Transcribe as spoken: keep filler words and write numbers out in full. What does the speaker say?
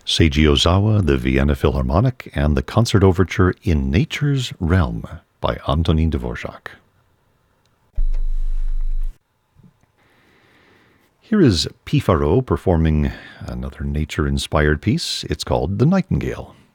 Seiji Ozawa, the Vienna Philharmonic, and the Concert Overture in Nature's Realm by Antonin Dvorak. Here is Pifaro performing another nature-inspired piece. It's called The Nightingale.